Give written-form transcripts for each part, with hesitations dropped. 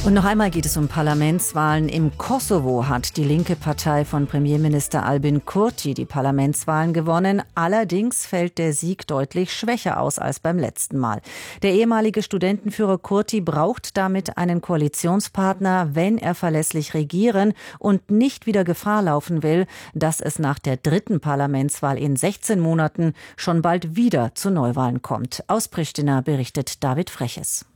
Und noch einmal geht es um Parlamentswahlen. Im Kosovo hat die linke Partei von Premierminister Albin Kurti die Parlamentswahlen gewonnen. Allerdings fällt der Sieg deutlich schwächer aus als beim letzten Mal. Der ehemalige Studentenführer Kurti braucht damit einen Koalitionspartner, wenn er verlässlich regieren und nicht wieder Gefahr laufen will, dass es nach der dritten Parlamentswahl in 16 Monaten schon bald wieder zu Neuwahlen kommt. Aus Pristina berichtet David Freches.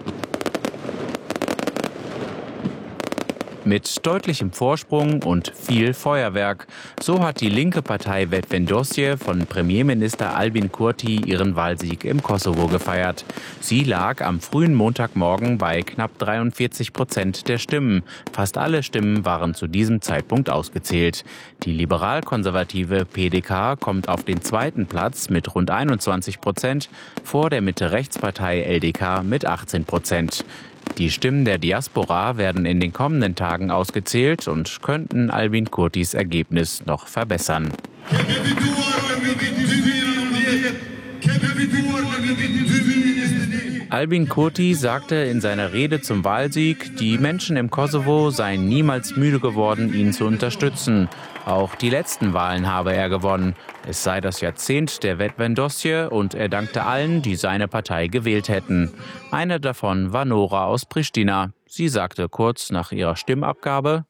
Mit deutlichem Vorsprung und viel Feuerwerk. So hat die linke Partei Vetëvendosje von Premierminister Albin Kurti ihren Wahlsieg im Kosovo gefeiert. Sie lag am frühen Montagmorgen bei knapp 43% der Stimmen. Fast alle Stimmen waren zu diesem Zeitpunkt ausgezählt. Die liberal-konservative PDK kommt auf den zweiten Platz mit rund 21%, vor der Mitte-Rechts-Partei LDK mit 18%. Die Stimmen der Diaspora werden in den kommenden Tagen ausgezählt und könnten Albin Kurtis Ergebnis noch verbessern. Albin Kurti sagte in seiner Rede zum Wahlsieg, die Menschen im Kosovo seien niemals müde geworden, ihn zu unterstützen. Auch die letzten Wahlen habe er gewonnen. Es sei das Jahrzehnt der Vetëvendosje und er dankte allen, die seine Partei gewählt hätten. Eine davon war Nora aus Pristina. Sie sagte kurz nach ihrer Stimmabgabe: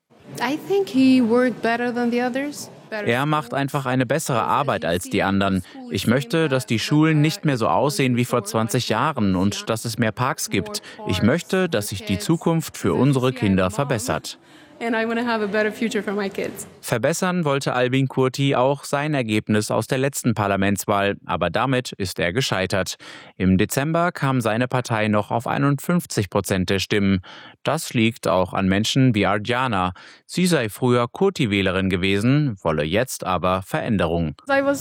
Er macht einfach eine bessere Arbeit als die anderen. Ich möchte, dass die Schulen nicht mehr so aussehen wie vor 20 Jahren und dass es mehr Parks gibt. Ich möchte, dass sich die Zukunft für unsere Kinder verbessert. Verbessern wollte Albin Kurti auch sein Ergebnis aus der letzten Parlamentswahl, aber damit ist er gescheitert. Im Dezember kam seine Partei noch auf 51% der Stimmen. Das liegt auch an Menschen wie Ardiana. Sie sei früher Kurti-Wählerin gewesen, wolle jetzt aber Veränderung.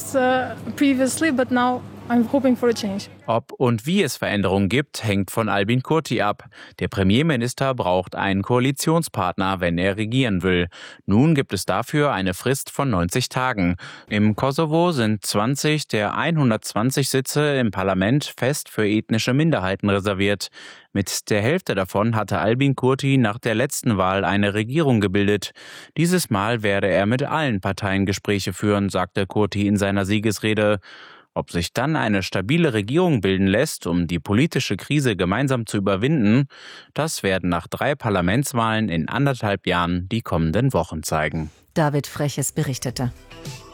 Ob und wie es Veränderungen gibt, hängt von Albin Kurti ab. Der Premierminister braucht einen Koalitionspartner, wenn er regieren will. Nun gibt es dafür eine Frist von 90 Tagen. Im Kosovo sind 20 der 120 Sitze im Parlament fest für ethnische Minderheiten reserviert. Mit der Hälfte davon hatte Albin Kurti nach der letzten Wahl eine Regierung gebildet. Dieses Mal werde er mit allen Parteien Gespräche führen, sagte Kurti in seiner Siegesrede. Ob sich dann eine stabile Regierung bilden lässt, um die politische Krise gemeinsam zu überwinden, das werden nach 3 Parlamentswahlen in 1,5 Jahren die kommenden Wochen zeigen. David Freches berichtete.